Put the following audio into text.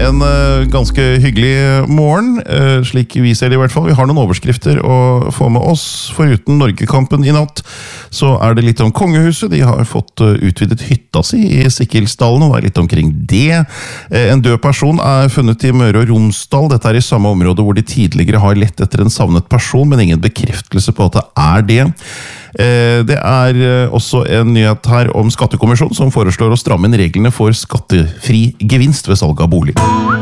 En ganske hyggelig morgen, slik vi ser det i hvert fall. Vi har noen overskrifter å få med oss. Foruten Norgekampen i natt, så er det litt om kongehuset. De har fått utvidet hytta si i Sikkilsdalen, og det er litt omkring det. En død person er funnet i Møre og Romsdal. Dette er i samme område hvor de tidligere har lett etter en savnet person, men ingen bekreftelse på at det er det. Det er også en nyhet her om Skattekommisjonen som foreslår å stramme inn reglene for skattefri gevinst ved salg av bolig.